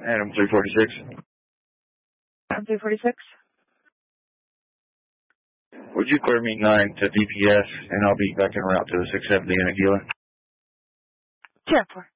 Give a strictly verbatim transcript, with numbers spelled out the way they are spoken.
Adam three forty-six. Adam three forty-six. Would you clear me nine to D P S, and I'll be back en route to the six seventy in Aguila? ten four.